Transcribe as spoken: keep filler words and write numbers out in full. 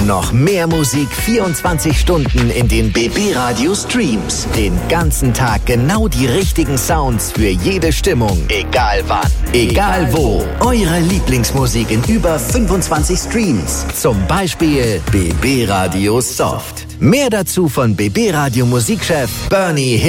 noch mehr Musik vierundzwanzig Stunden in den B B Radio Streams. Den ganzen Tag genau die richtigen Sounds für jede Stimmung. Egal wann, egal wo. Eure Lieblingsmusik in über fünfundzwanzig Streams. Zum Beispiel B B Radio Soft. Mehr dazu von B B Radio Musikchef Bernie Hill.